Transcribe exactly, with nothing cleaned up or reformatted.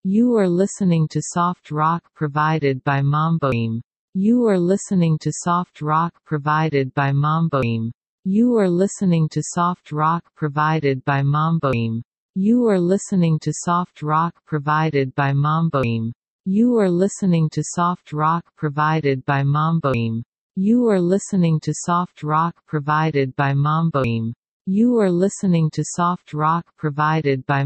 You are listening to soft rock provided by Mamboim. You are listening to soft rock provided by Mamboim. You are listening to soft rock provided by Mamboim. You are listening to soft rock provided by Mamboim. You are listening to soft rock provided by Mamboim. You are listening to soft rock provided by Mamboim. You are listening to soft rock provided by